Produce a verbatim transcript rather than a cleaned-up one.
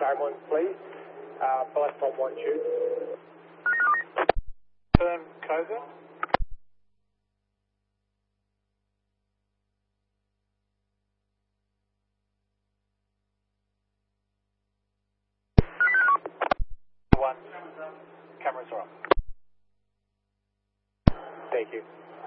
ambulance, please. Uh, platform one two. Confirm Cobra. One. Cameras are on. Thank you.